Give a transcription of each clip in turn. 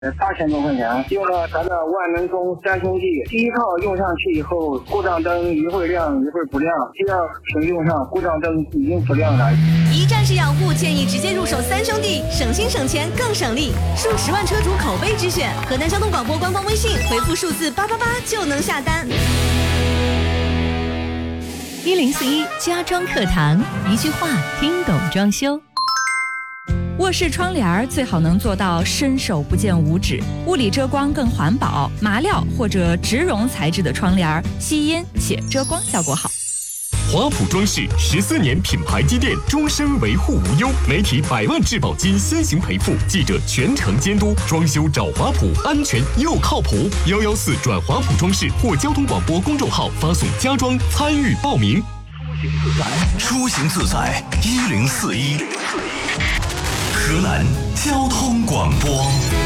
8000多块钱，用了咱的万能中3兄弟，第一套用上去以后，故障灯一会儿亮一会儿不亮，第二瓶用上故障灯已经不亮了。 一站式养护，建议直接入手3兄弟，省心省钱更省力，数10万车主口碑之选。河南交通广播官方微信回复数字888就能下单。 1041家装课堂，一句话听懂装修。卧室窗帘最好能做到伸手不见五指，物理遮光更环保，麻料或者植绒材质的窗帘吸音且遮光效果好。 华普装饰14年品牌积淀，终身维护无忧，媒体100万质保金先行赔付，记者全程监督，装修找华普，安全又靠谱。114转华普装饰或交通广播公众号发送家装参与报名。 出行自在1041，河南交通广播。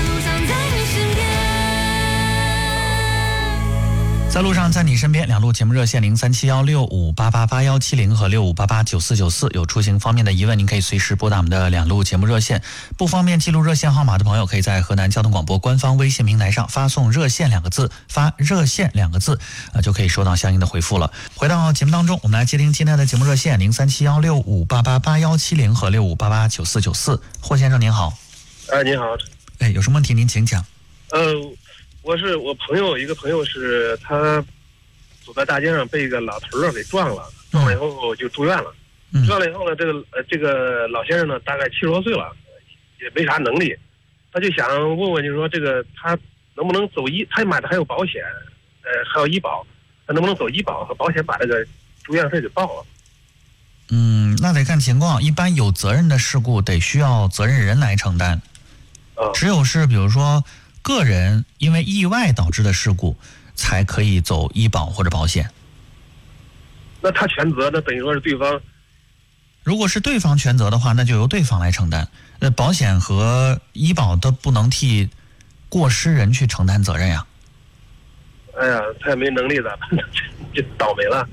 在路上，在你身边，两路节目热线037165888170和65889494，有出行方面的疑问，您可以随时拨打我们的两路节目热线。不方便记录热线号码的朋友，可以在河南交通广播官方微信平台上发送热线2个字，发热线2个字，就可以收到相应的回复了。回到节目当中，我们来接听今天的节目热线037165888170和65889494。霍先生您好。 您好。 有什么问题您请讲。 我朋友一个朋友是他走在大街上被一个老头给撞了以后就住院了。住院了以后呢，这个老先生呢大概70多岁了，也没啥能力，他就想问问，就是说这个他能不能走他买的还有保险，还有医保，他能不能走医保和保险把这个住院费给报了？ 那得看情况，一般有责任的事故得需要责任人来承担。只有是比如说个人因为意外导致的事故才可以走医保或者保险。 那他全责，那等于说是对方， 如果是对方全责的话，那就由对方来承担。保险和医保都不能替过失人去承担责任呀。 哎呀，他也没能力的，就倒霉了。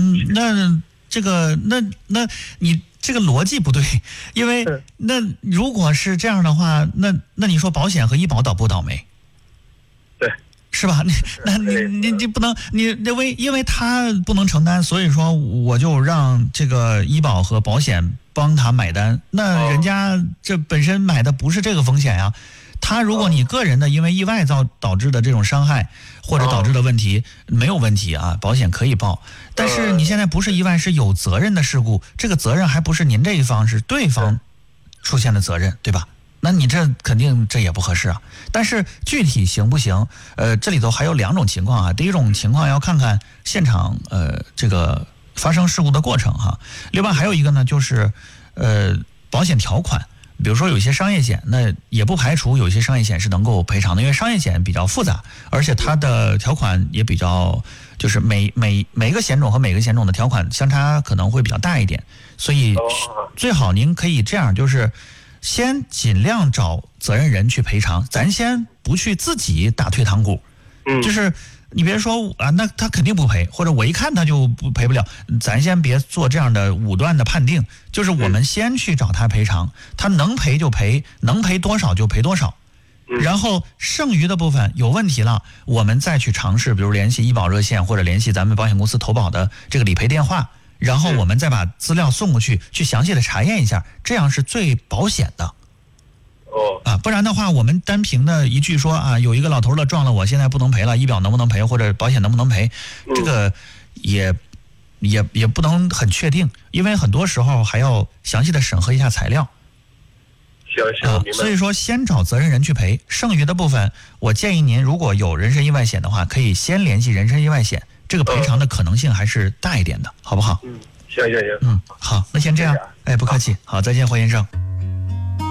那你这个逻辑不对，因为那如果是这样的话，那你说保险和医保倒不倒霉？ 对， 是吧？你不能，因为他不能承担，所以说我就让这个医保和保险帮他买单。那人家这本身买的不是这个风险呀。他如果你个人的因为意外导致的这种伤害或者导致的问题没有问题啊，保险可以报。但是你现在不是意外，是有责任的事故，这个责任还不是您这一方，是对方出现的责任，对吧？那你这肯定这也不合适啊。但是具体行不行？这里头还有2种情况啊。第一种情况要看看现场这个发生事故的过程哈。另外还有一个呢，就是保险条款。比如说有些商业险，那也不排除有些商业险是能够赔偿的，因为商业险比较复杂，而且它的条款也比较，就是每个险种和每个险种的条款相差可能会比较大一点，所以最好您可以这样，就是先尽量找责任人去赔偿，咱先不去自己打退堂鼓，就是你别说啊，那他肯定不赔，或者我一看他就不赔不了，咱先别做这样的武断的判定，就是我们先去找他赔偿，他能赔就赔，能赔多少就赔多少，然后剩余的部分有问题了，我们再去尝试，比如联系医保热线或者联系咱们保险公司投保的这个理赔电话，然后我们再把资料送过去，去详细的查验一下，这样是最保险的。不然的话，我们单凭的一句说啊，有一个老头了撞了我，现在不能赔了，医保能不能赔或者保险能不能赔，这个也不能很确定，因为很多时候还要详细的审核一下材料。 行，明白。 所以说先找责任人去赔，剩余的部分我建议您如果有人身意外险的话，可以先联系人身意外险，这个赔偿的可能性还是大一点的，好不好？ 行。 好，那先这样。不客气。好，再见，霍先生。